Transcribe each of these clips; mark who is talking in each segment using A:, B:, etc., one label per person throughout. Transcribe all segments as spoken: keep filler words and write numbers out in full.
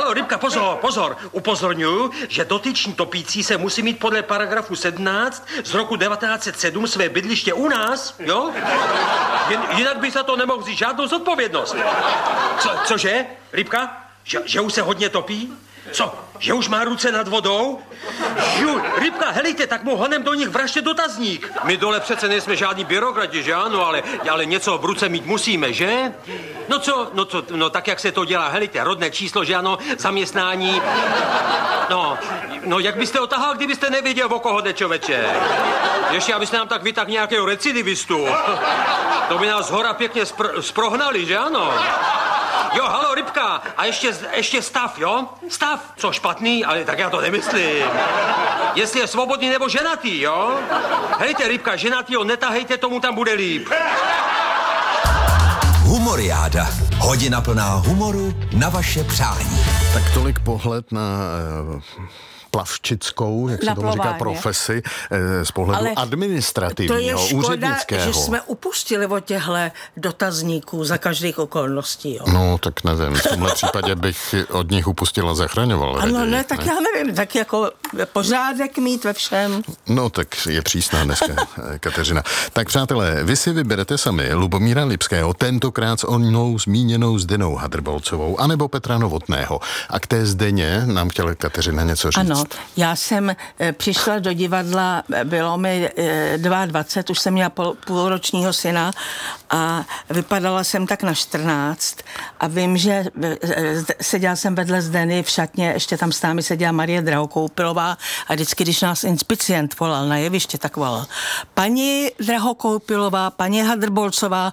A: halo, Rybka, pozor, pozor. Upozorňuji, že dotyční topící se musí mít podle paragrafu sedmnáct z roku devatenáct set sedm své bydliště u nás, jo? Jen, jinak by za to nemohl vzít žádnou zodpovědnost. Co, cože, Rybka? Že, že už se hodně topí? Co, že už má ruce nad vodou? Ju, Rybka, helejte, tak mu honem do nich vražte dotazník. My dole přece nejsme žádní byrokrati, že ano, ale, ale něco v ruce mít musíme, že? No co, no co, no tak jak se to dělá, helejte, rodné číslo, že ano, zaměstnání. No, no jak byste otahal, kdybyste nevěděl, o koho jde, člověče? Ještě abyste nám tak vytáhl nějakého recidivistu. To by nás zhora pěkně spr- sprohnali, že ano? Jo, halo, Rybka, a ještě, ještě stav, jo? Stav, co špatný, ale tak já to nemyslím. Jestli je svobodný nebo ženatý, jo? Hejte, Rybka, ženatýho netahejte, tomu tam bude líp.
B: Humoriáda. Hodina plná humoru na vaše přání.
C: Tak tolik pohled na uh, plavčickou, jak se tomu říká, profesi uh, z pohledu ale administrativního,
D: to je škoda,
C: úřednického.
D: že jsme upustili od těchto dotazníků za každých okolností. Jo.
C: No, tak nevím, v tomhle případě bych od nich upustil a zachraňoval.
D: Ano,
C: raději,
D: ne, tak
C: ne?
D: já nevím, tak jako pořádek mít ve všem.
C: No, tak je přísná dneska, Kateřina. Tak přátelé, vy si vyberete sami Lubomíra Lipského, tentokrát s onou zmíněnou Zdenou Hadrbolcovou, anebo Petra Novotného. A k té Zdeně nám chtěla Kateřina něco říct.
D: Ano, já jsem e, přišla do divadla, bylo mi e, dvacet dva, už jsem měla půl, půlročního syna a vypadala jsem tak na čtrnáct a vím, že e, seděla jsem vedle Zdeny v šatně, ještě tam s námi seděla Marie Drahokoupilová a vždycky, když nás inspicient volal na jeviště, tak volal. Paní Drahokoupilová, paní Hadrbolcová,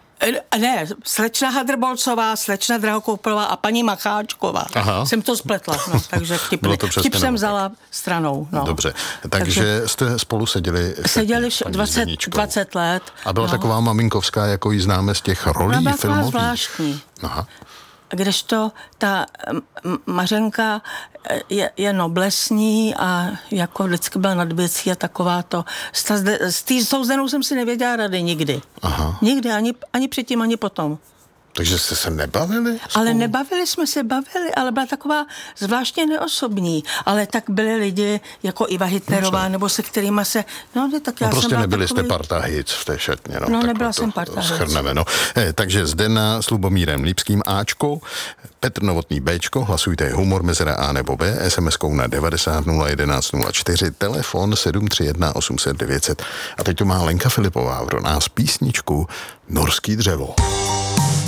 D: ne, slečna Hadrbolcová, slečna Drahokoupilová a paní Macháčková. Aha. Jsem to spletla, no, takže vtip, vtip jsem vzala stranou. No.
C: Dobře, takže, takže jste spolu seděli
D: seděli dvacet, dvacet let.
C: A byla no. taková maminkovská, jako ji známe z těch rolí
D: byla
C: filmových.
D: Byla zvláštní.
C: Aha.
D: Kdežto ta Mařenka je, je noblesní a jako vždycky byla nad věcí a taková to. S tou Zdenou jsem si nevěděla rady nikdy. Aha. Nikdy, ani, ani předtím, ani potom.
C: Takže jste se nebavili? Spolu?
D: Ale nebavili jsme se, bavili, ale byla taková zvláštně neosobní. Ale tak byli lidi jako Iva Hitlerová, no, nebo se kterýma se... No, tak já
C: no prostě
D: jsem
C: nebyli
D: takový...
C: jste partahic v té šatně. No,
D: no nebyla
C: to,
D: jsem partahic.
C: Schrneme, no. Eh, takže Zdena s Lubomírem Lipským Ačko, Petr Novotný Bčko, hlasujte humor mezera A nebo B, es em eskou na devadesát nula jedenáct nula čtyři, telefon sedm tři jedna osm set devět set. A teď tu má Lenka Filipová pro nás písničku Norský dřevo.